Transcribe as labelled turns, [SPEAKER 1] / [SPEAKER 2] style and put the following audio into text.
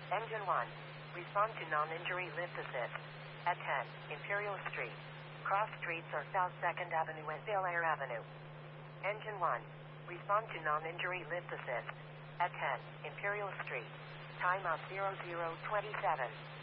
[SPEAKER 1] Engine 1. Respond to non-injury lift assist. At 10, Imperial Street. Cross streets are South 2nd Avenue and Bel Air Avenue. Engine 1. Respond to non-injury lift assist. At 10, Imperial Street. Timeout 0027.